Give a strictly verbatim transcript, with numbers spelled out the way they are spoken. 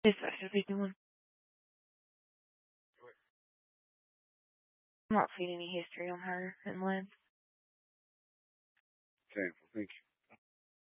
Yes, I should be doing. I'm not seeing any history on her unless. Okay, well, thank you.